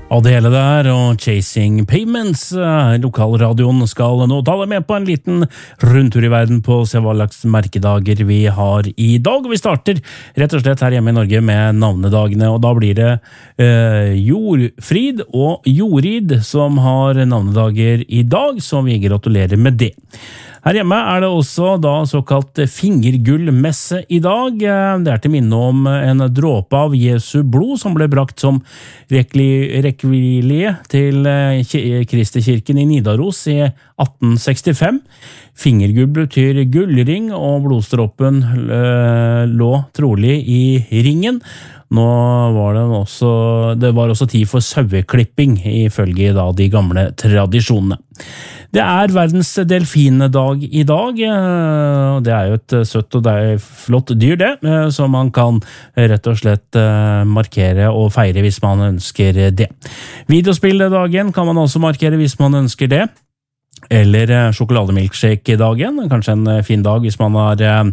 Adele der, og Chasing Pavements. Lokalradioen skal nå ta deg med på en liten rundtur i verden på å se hva slags merkedager vi har i dag. Vi starter rett og slett her hjemme i Norge med navnedagene, og da blir det Jordfrid og Jorid som har navnedager i dag, så vi gratulerer med det. Her hjemme er det også da såkalt fingergullmesse i dag. Det er til minne om en dråpe av Jesu blod som ble brakt som rekvilie til Kristikirken i Nidaros i 1865. Fingergull betyr gullring, og blodstråpen lå trolig i ringen. Nå var det var også tid for saueklipping ifølge da de gamle tradisjonene. Det er verdens delfindag i dag. Det er jo et søtt og det er flott dyr det, som man kan rett og slett markere og feire hvis man ønsker det. Videospilldagen kan man også markere hvis man ønsker det. Eller sjokolademilkshake-dagen, kanskje en fin dag hvis man er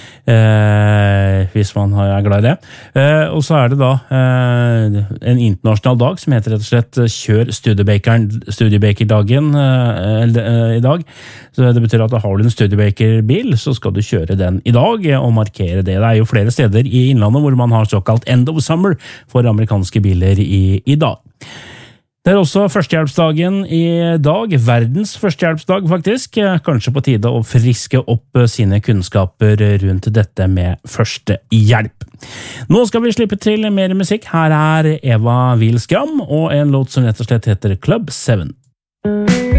glad i det. Og så er det da en internasjonal dag som heter rett og slett Kjør Studiebaker-dagen i dag. Så det betyr at har du en Studiebaker-bil, så skal du kjøre den i dag og markere det. Det er jo flere steder i innlandet hvor man har såkalt End of Summer for amerikanske biler i dag. Det er også førstehjelpsdagen i dag, verdens førstehjelpsdag faktisk. Kanskje på tide å friske opp sine kunnskaper rundt dette med førstehjelp. Nå skal vi slippe til mer musikk. Her er Eva Wilskram og en låt som rett og slett heter Club 7.